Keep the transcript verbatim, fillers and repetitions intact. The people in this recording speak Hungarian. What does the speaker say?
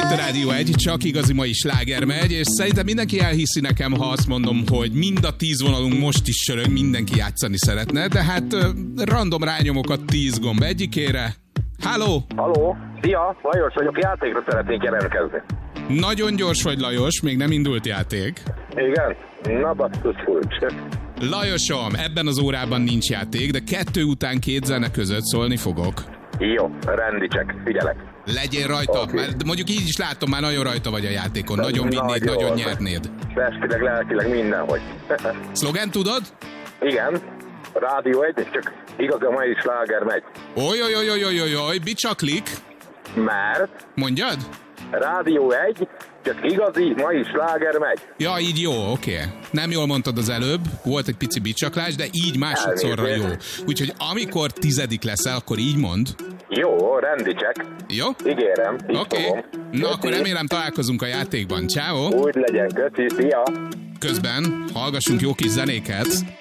itt a Rádió egy, csak igazi mai sláger megy, és szerintem mindenki elhiszi nekem, ha azt mondom, hogy mind a tíz vonalunk most is sörög, mindenki játszani szeretne, de hát random rányomok a tíz gomb egyikére. Halló! Halló! Szia! Lajos vagyok, játékra szeretnék jelentkezni. Nagyon gyors vagy, Lajos, még nem indult játék. Igen? Na basszus furcs. Lajosom, ebben az órában nincs játék, de kettő után két zene között szólni fogok. Jó, rendicsek, figyelek. Legyél rajta, okay. Mert mondjuk így is látom, már nagyon rajta vagy a játékon. De nagyon vinnéd, nagyon, nagyon nyernéd. Testileg, lelkileg, mindenhogy. Szlogen tudod? Igen. Rádió egy, csak igaz, a mai sláger megy. Olyojojojojojoj, bicsaklik. Mert? Mondjad? Rádió egy, csak igazi mai sláger megy. Ja, így jó, oké. Okay. Nem jól mondtad az előbb, volt egy pici bicsaklás, de így másodszorra jó. Úgyhogy amikor tizedik leszel, akkor így mond. Jó, rendicsek. Jó? Ígérem, így Oké. Okay. Na akkor remélem találkozunk a játékban. Ciao. Úgy legyen, köszi, szia. Közben hallgassunk jó kis zenéket.